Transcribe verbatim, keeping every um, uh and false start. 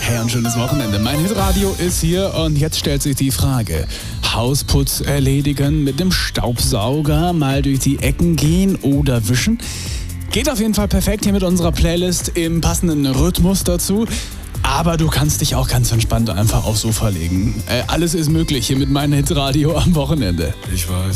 Hey, ein schönes Wochenende. Mein Hitradio ist hier und jetzt stellt sich die Frage: Hausputz erledigen mit dem Staubsauger, mal durch die Ecken gehen oder wischen? Geht auf jeden Fall perfekt hier mit unserer Playlist im passenden Rhythmus dazu. Aber du kannst dich auch ganz entspannt einfach aufs Sofa legen. Äh, alles ist möglich hier mit meinem Hitradio am Wochenende. Ich weiß.